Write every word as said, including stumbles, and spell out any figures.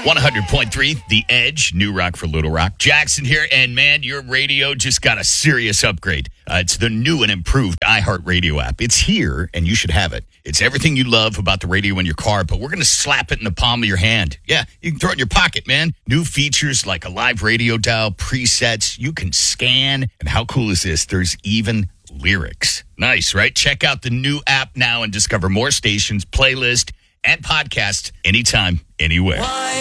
one hundred point three, The Edge, New Rock for Little Rock. Jackson here, and man, your radio just got a serious upgrade. Uh, it's the new and improved iHeartRadio app. It's here, and you should have it. It's everything you love about the radio in your car, but we're going to slap it in the palm of your hand. Yeah, you can throw it in your pocket, man. New features like a live radio dial, presets, you can scan, and how cool is this? There's even lyrics. Nice, right? Check out the new app now and discover more stations, playlist, and podcasts anytime, anywhere.